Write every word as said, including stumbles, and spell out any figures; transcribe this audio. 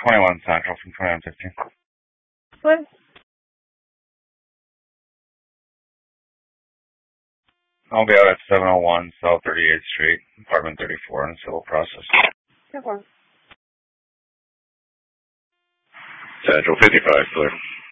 twenty-one Central from twenty-one fifteen. What? I'll be out at seven oh one South thirty-eighth Street, apartment thirty-four, in civil process. Okay. Central fifty-five, clear.